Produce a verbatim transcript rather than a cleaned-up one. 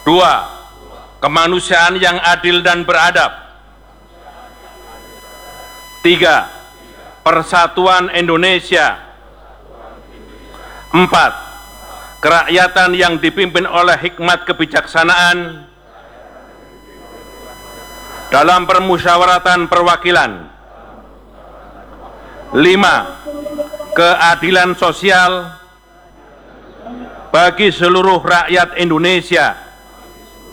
Dua, kemanusiaan yang adil dan beradab. Tiga, persatuan Indonesia. Empat, kerakyatan yang dipimpin oleh hikmat kebijaksanaan dalam permusyawaratan perwakilan. Lima, keadilan sosial bagi seluruh rakyat Indonesia.